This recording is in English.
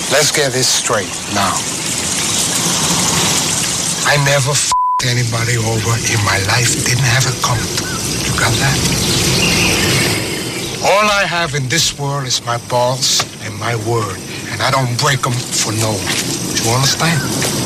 Let's get this straight now. I never f***ed anybody over in my life. Didn't have it coming to. You got that? All I have in this world is my balls and my word. And I don't break them for no one. Do you understand?